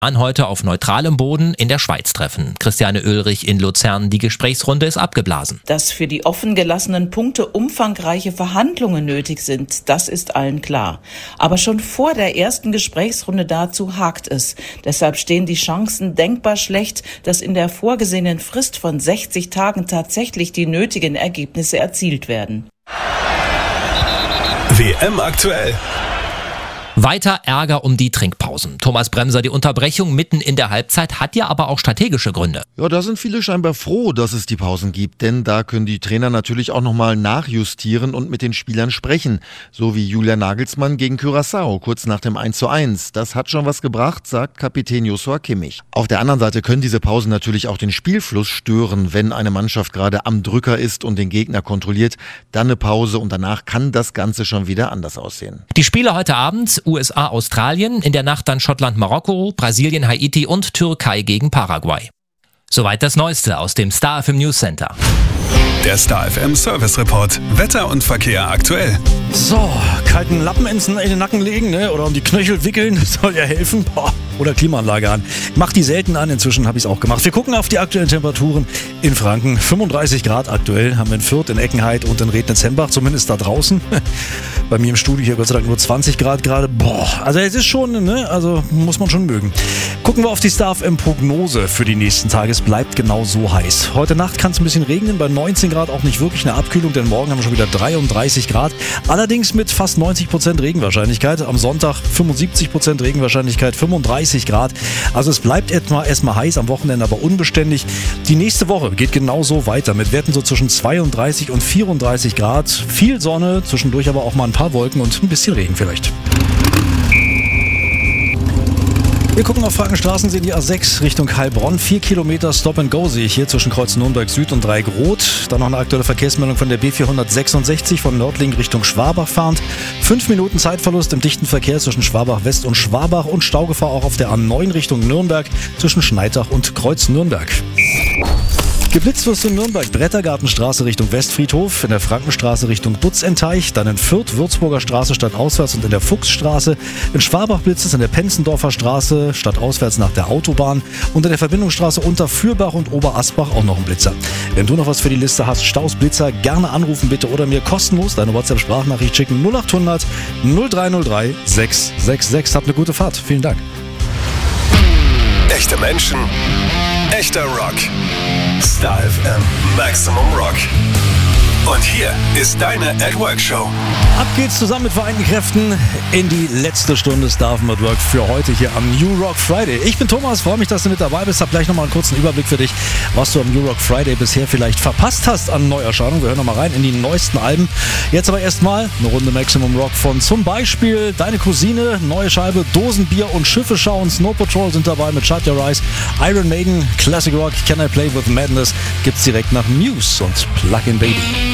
an heute auf neutralem Boden in der Schweiz treffen. Christiane Oehlrich in Luzern, die Gesprächsrunde ist abgeblasen. Dass für die offen gelassenen Punkte umfangreiche Verhandlungen nötig sind, das ist allen klar. Aber schon vor der ersten Gesprächsrunde dazu hakt es. Deshalb stehen die Chancen denkbar schlecht, dass in der vorgesehenen Frist von 60 Tagen tatsächlich die nötigen Ergebnisse erzielt werden. WM aktuell. Weiter Ärger um die Trinkpausen. Thomas Bremser, die Unterbrechung mitten in der Halbzeit hat ja aber auch strategische Gründe. Ja, da sind viele scheinbar froh, dass es die Pausen gibt, denn da können die Trainer natürlich auch nochmal nachjustieren und mit den Spielern sprechen. So wie Julian Nagelsmann gegen Curaçao, kurz nach dem 1:1. Das hat schon was gebracht, sagt Kapitän Joshua Kimmich. Auf der anderen Seite können diese Pausen natürlich auch den Spielfluss stören, wenn eine Mannschaft gerade am Drücker ist und den Gegner kontrolliert. Dann eine Pause und danach kann das Ganze schon wieder anders aussehen. Die Spiele heute Abend: USA, Australien, in der Nacht dann Schottland, Marokko, Brasilien, Haiti und Türkei gegen Paraguay. Soweit das Neueste aus dem Star FM News Center. Der Star FM Service Report. Wetter und Verkehr aktuell. So, kalten Lappen in den Nacken legen, ne? Oder um die Knöchel wickeln, das soll ja helfen. Boah. Oder Klimaanlage an. Ich mach die selten an, inzwischen habe ich es auch gemacht. Wir gucken auf die aktuellen Temperaturen in Franken. 35 Grad aktuell haben wir in Fürth, in Eckenheit und in Rednitz-Hembach, zumindest da draußen. Bei mir im Studio hier Gott sei Dank nur 20 Grad gerade. Boah, also es ist schon, ne? Also muss man schon mögen. Gucken wir auf die Star FM Prognose für die nächsten Tage. Es bleibt genau so heiß. Heute Nacht kann es ein bisschen regnen, bei 19 Grad auch nicht wirklich eine Abkühlung, denn morgen haben wir schon wieder 33 Grad. Allerdings mit fast 90% Regenwahrscheinlichkeit. Am Sonntag 75% Regenwahrscheinlichkeit, 35 Grad. Also es bleibt erstmal heiß, am Wochenende aber unbeständig. Die nächste Woche geht genauso weiter mit Werten so zwischen 32 und 34 Grad. Viel Sonne, zwischendurch aber auch mal ein paar Wolken und ein bisschen Regen vielleicht. Wir gucken auf Frankenstraßen, sehen die A6 Richtung Heilbronn. 4 Kilometer Stop and Go sehe ich hier zwischen Kreuz Nürnberg Süd und Dreieck-Rot. Dann noch eine aktuelle Verkehrsmeldung von der B466 von Nördlingen Richtung Schwabach fahrend. 5 Minuten Zeitverlust im dichten Verkehr zwischen Schwabach West und Schwabach und Staugefahr auch auf der A9 Richtung Nürnberg zwischen Schneidach und Kreuz Nürnberg. Geblitzt wirst du in Nürnberg, Brettergartenstraße Richtung Westfriedhof, in der Frankenstraße Richtung Butzenteich, dann in Fürth, Würzburger Straße stadtauswärts und in der Fuchsstraße. In Schwabach blitzt es in der Penzendorfer Straße stadtauswärts nach der Autobahn und in der Verbindungsstraße unter Fürbach und Oberasbach auch noch ein Blitzer. Wenn du noch was für die Liste hast, Staus, Blitzer, gerne anrufen bitte oder mir kostenlos deine WhatsApp-Sprachnachricht schicken 0800 0303 666. Habt eine gute Fahrt. Vielen Dank. Echte Menschen, echter Rock. Star FM Maximum Rock. Und hier ist deine At Work Show. Ab geht's zusammen mit vereinten Kräften in die letzte Stunde Star FM at Work für heute hier am New Rock Friday. Ich bin Thomas, freue mich, dass du mit dabei bist. Hab gleich nochmal einen kurzen Überblick für dich, was du am New Rock Friday bisher vielleicht verpasst hast an Neuerscheinungen. Wir hören nochmal rein in die neuesten Alben. Jetzt aber erstmal eine Runde Maximum Rock von zum Beispiel Deine Cousine, neue Scheibe, Dosenbier und Schiffe schauen. Snow Patrol sind dabei mit Shut Your Eyes. Iron Maiden, Classic Rock, Can I Play With Madness gibt's direkt nach Muse und Plug-in Baby.